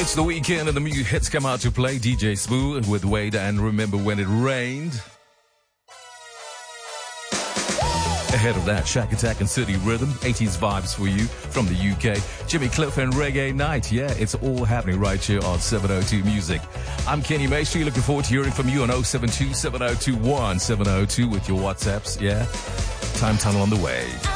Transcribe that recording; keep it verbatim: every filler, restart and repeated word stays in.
It's the weekend and the new hits come out to play. D J Smooth with Wade and Remember When It Rained. Ahead of that, Shack Attack and City Rhythm, eighties vibes for you from the U K. Jimmy Cliff and Reggae Night. Yeah, it's all happening right here on seven oh two Music. I'm Kenny Maestri. Looking forward to hearing from you on oh seven two, seven oh two, one seven oh two with your WhatsApps. Yeah, Time Tunnel on the way.